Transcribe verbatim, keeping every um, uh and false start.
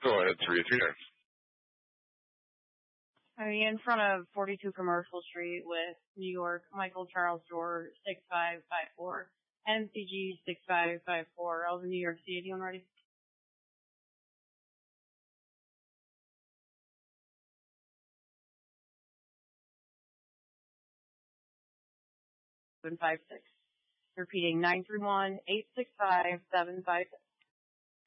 Go ahead, three three nine. Are you in front of forty-two Commercial Street with New York, Michael Charles Door, six five five four, N C G six five five four, Elvin, New York City, anyone ready? seven five six. Repeating, nine three one, eight six five, seven five six.